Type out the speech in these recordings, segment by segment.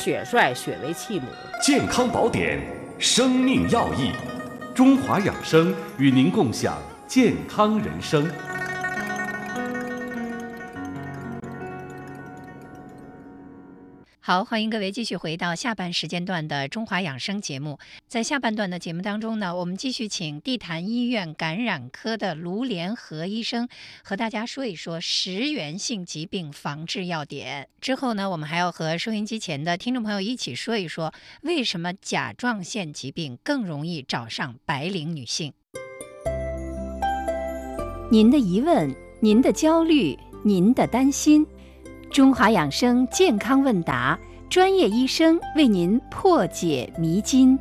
血帅，血为气母。 健康宝典，生命要义。中华养生与您共享健康人生。 好，欢迎各位继续回到下半时间段的中华养生节目。在下半段的节目当中呢，我们继续请地坛医院感染科的卢联合医生和大家说一说食源性疾病防治要点。之后呢，我们还要和收音机前的听众朋友一起说一说，为什么甲状腺疾病更容易找上白领女性。您的疑问，您的焦虑，您的担心，中华养生健康问答，专业医生为您破解迷津。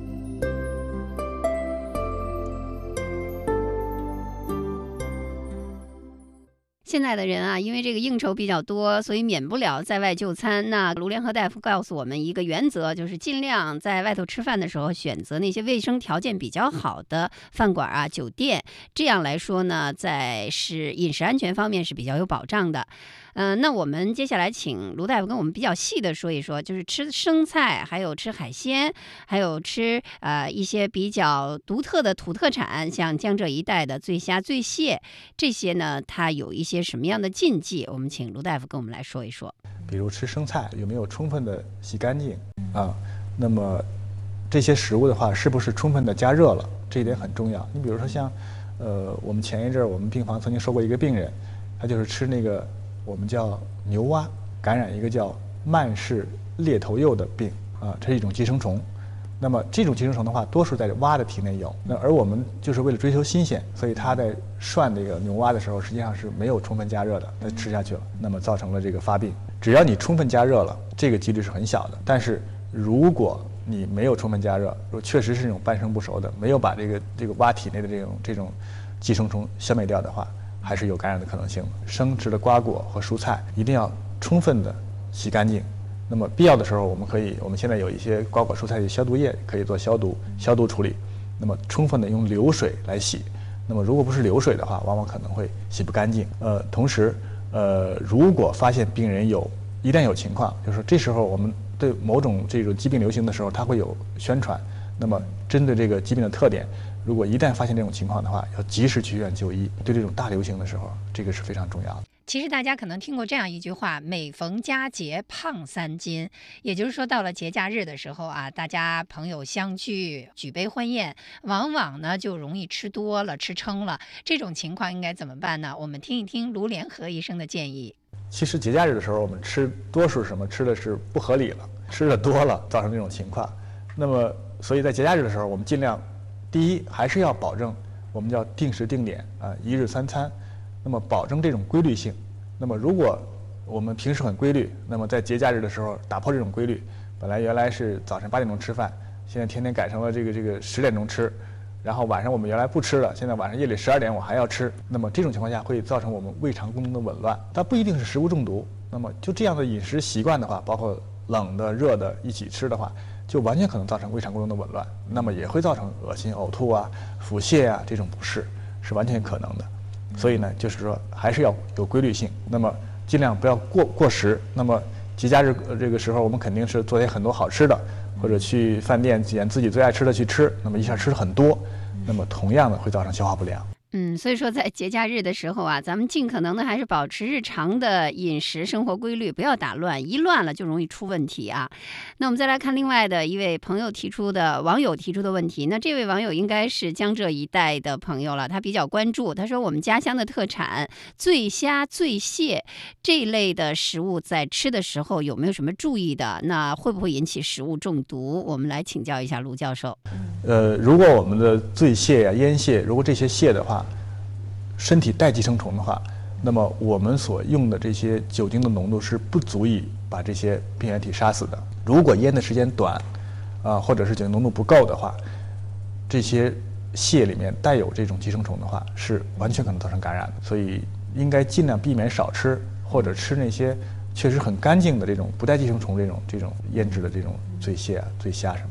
现在的人啊，因为这个应酬比较多，所以免不了在外就餐。那卢联合大夫告诉我们一个原则，就是尽量在外头吃饭的时候选择那些卫生条件比较好的饭馆啊、酒店。这样来说呢，在饮食安全方面是比较有保障的。那我们接下来请卢大夫跟我们比较细的说一说，就是吃生菜，还有吃海鲜，还有吃一些比较独特的土特产，像江浙一带的醉虾、醉蟹，这些呢，它有一些什么样的禁忌？我们请卢大夫跟我们来说一说。 比如吃生菜有没有充分的洗干净啊？那么这些食物的话，是不是充分的加热了？这一点很重要。你比如说像我们前一阵我们病房曾经收过一个病人，他就是吃那个我们叫牛蛙，感染一个叫曼氏裂头蚴的病啊，这是一种寄生虫。那么这种寄生虫的话，多数在蛙的体内有。而我们就是为了追求新鲜，所以他在涮这个牛蛙的时候，实际上是没有充分加热的，他吃下去了，那么造成了这个发病。只要你充分加热了，这个几率是很小的。但是如果你没有充分加热，确实是这种半生不熟的，没有把这个蛙体内的这种寄生虫消灭掉的话，还是有感染的可能性的。生吃的瓜果和蔬菜一定要充分的洗干净。那么必要的时候，我们现在有一些瓜果蔬菜的消毒液可以做消毒处理。那么充分的用流水来洗。那么如果不是流水的话，往往可能会洗不干净。同时，如果发现病人一旦有情况，就是说这时候我们对某种这种疾病流行的时候，它会有宣传。那么针对这个疾病的特点，如果一旦发现这种情况的话，要及时去医院就医。对这种大流行的时候，这个是非常重要的。 其实大家可能听过这样一句话，每逢佳节胖3斤，也就是说到了节假日的时候啊，大家朋友相聚举杯欢宴，往往呢就容易吃多了吃撑了。这种情况应该怎么办呢？我们听一听卢联合医生的建议。 其实节假日的时候，我们多数吃的是不合理了，吃的多了造成这种情况。那么所以在节假日的时候，我们尽量第一还是要保证我们叫定时定点啊，1日3餐。那么保证这种规律性。那么如果我们平时很规律，那么在节假日的时候打破这种规律，本来原来是早晨8点钟吃饭，现在天天改成了这个10点钟吃，然后晚上我们原来不吃了，现在晚上夜里12点我还要吃。那么这种情况下会造成我们胃肠功能的紊乱，它不一定是食物中毒。那么就这样的饮食习惯的话，包括冷的热的一起吃的话，就完全可能造成胃肠功能的紊乱，那么也会造成恶心、呕吐啊、腹泻啊这种不适，是完全可能的。所以呢，就是说还是要有规律性，那么尽量不要过食。那么节假日这个时候，我们肯定是做些很多好吃的，或者去饭店捡自己最爱吃的去吃，那么一下吃很多，那么同样的会造成消化不良。 所以说在节假日的时候啊，咱们尽可能的还是保持日常的饮食生活规律，不要打乱，一乱了就容易出问题啊。那我们再来看另外的一位网友提出的问题。那这位网友应该是江浙一带的朋友了，他比较关注，他说我们家乡的特产醉虾、醉蟹这一类的食物在吃的时候有没有什么注意的？那会不会引起食物中毒？我们来请教一下卢教授。 如果我们的醉蟹呀、腌蟹，如果这些蟹的话身体带寄生虫的话，那么我们所用的这些酒精的浓度是不足以把这些病原体杀死的。如果腌的时间短，或者是酒精浓度不够的话，这些蟹里面带有这种寄生虫的话，是完全可能造成感染的。所以应该尽量避免少吃，或者吃那些确实很干净的这种不带寄生虫这种腌制的这种醉蟹啊、醉虾什么。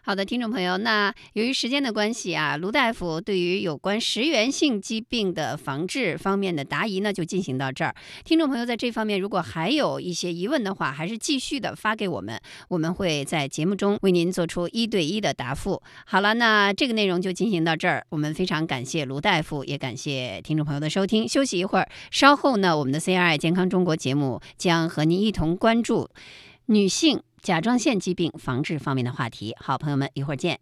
好的，听众朋友，那由于时间的关系啊，卢大夫对于有关食源性疾病的防治方面的答疑呢，就进行到这儿。听众朋友在这方面如果还有一些疑问的话，还是继续的发给我们，我们会在节目中为您做出1对1的答复。好了，那这个内容就进行到这儿，我们非常感谢卢大夫，也感谢听众朋友的收听。休息一会儿，稍后呢，我们的 CRI 健康中国节目将和您一同关注女性甲状腺疾病防治方面的话题。好，朋友们，一会儿见。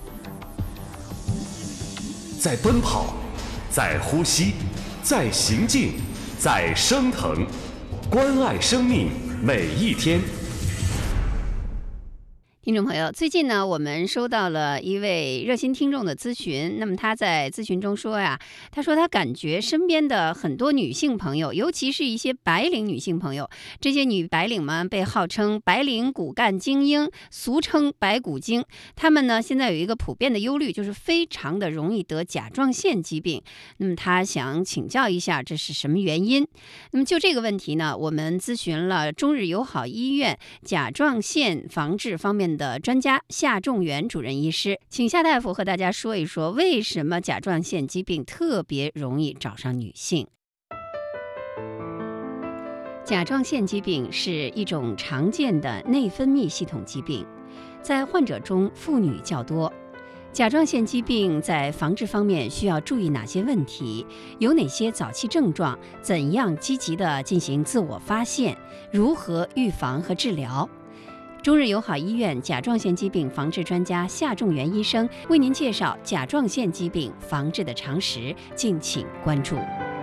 在奔跑，在呼吸，在行进，在升腾，关爱生命每一天。 听众朋友，最近呢，我们收到了一位热心听众的咨询。那么他在咨询中说呀，他说他感觉身边的很多女性朋友，尤其是一些白领女性朋友，这些女白领们被号称白领骨干精英，俗称白骨精。她们呢，现在有一个普遍的忧虑，就是非常的容易得甲状腺疾病。那么他想请教一下，这是什么原因？那么就这个问题呢，我们咨询了中日友好医院甲状腺防治方面的专家夏仲元主任医师，请夏大夫和大家说一说，为什么甲状腺疾病特别容易找上女性。甲状腺疾病是一种常见的内分泌系统疾病，在患者中妇女较多。甲状腺疾病在防治方面需要注意哪些问题？有哪些早期症状？怎样积极地进行自我发现？如何预防和治疗？中日友好医院甲状腺疾病防治专家夏仲元医生为您介绍甲状腺疾病防治的常识，敬请关注。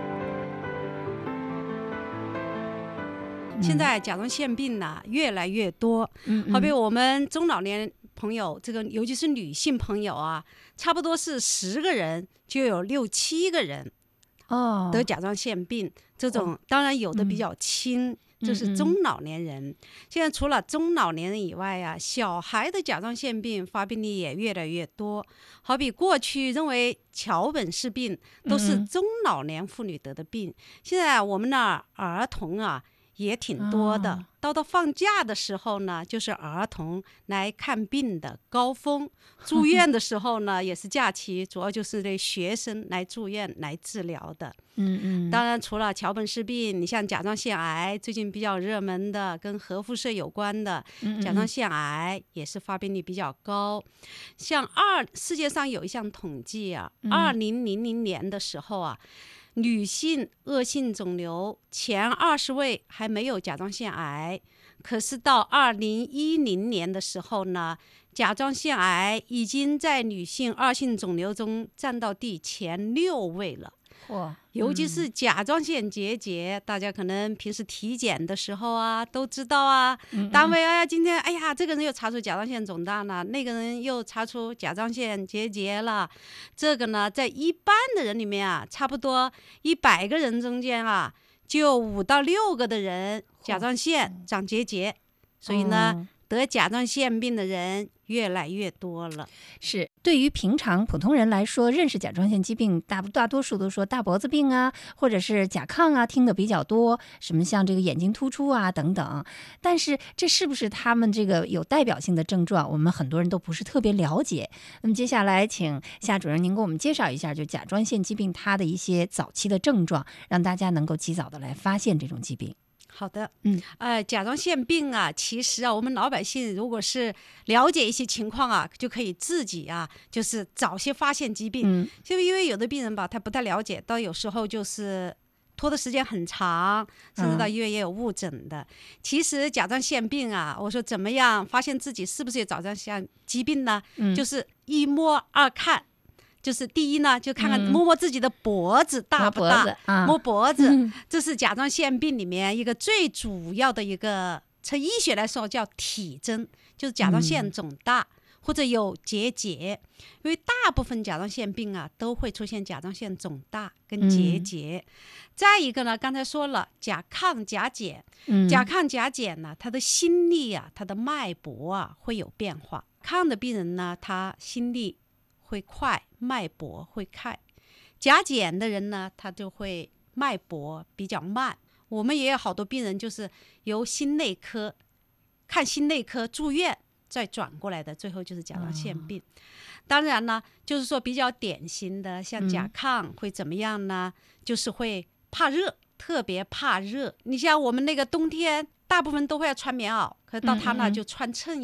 现在甲状腺病呢越来越多，好比我们中老年朋友，这个尤其是女性朋友啊，差不多是10个人就有6、7个人得甲状腺病。这种当然有的比较轻，这是中老年人。现在除了中老年人以外啊，小孩的甲状腺病发病率也越来越多。好比过去认为桥本氏病都是中老年妇女得的病，现在我们的儿童啊也挺多的。到放假的时候呢，就是儿童来看病的高峰。住院的时候呢，也是假期，主要就是对学生来住院来治疗的。当然除了桥本氏病，你像甲状腺癌最近比较热门的，跟核辐射有关的甲状腺癌也是发病率比较高。像世界上有一项统计啊，2000年的时候啊，女性恶性肿瘤前20位还没有甲状腺癌，可是到2010年的时候呢，甲状腺癌已经在女性恶性肿瘤中占到前6位了。尤其是甲状腺结节，大家可能平时体检的时候啊都知道啊，单位今天这个人又查出甲状腺肿大了，那个人又查出甲状腺结节了。这个呢，在一般的人里面啊，差不多100个人中间啊，就有5到6个的人甲状腺长结节，所以呢，得甲状腺病的人越来越多了。 是，对于平常普通人来说，认识甲状腺疾病大多数都说大脖子病啊，或者是甲亢啊，听得比较多，什么像这个眼睛突出啊等等。但是这是不是他们这个有代表性的症状，我们很多人都不是特别了解。那么接下来请夏主任您给我们介绍一下，就甲状腺疾病它的一些早期的症状，让大家能够及早的来发现这种疾病。 好的，甲状腺病啊，其实啊，我们老百姓如果是了解一些情况啊，就可以自己啊，就是早些发现疾病。就因为有的病人吧，他不太了解，到有时候就是拖的时间很长，甚至到医院也有误诊的。其实甲状腺病啊，我说怎么样发现自己是不是有甲状腺疾病呢？就是1摸2看。就是第一呢，就看看摸摸自己的脖子大不大，摸脖子，这是甲状腺病里面一个最主要的一个，从医学来说叫体征，就是甲状腺肿大或者有结节。因为大部分甲状腺病啊都会出现甲状腺肿大跟结节。再一个呢，刚才说了甲亢甲减，甲亢甲减呢，他的心率啊，他的脉搏啊会有变化。亢的病人呢，他心率会快，脉搏会快。甲减的人呢，他就会脉搏比较慢。我们也有好多病人就是由心内科看心内科住院， 再转过来的，最后就是甲状腺病。当然呢，就是说比较典型的，像甲亢会怎么样呢？就是会怕热，特别怕热。你像我们那个冬天，大部分都会要穿棉袄，可是到他那就穿衬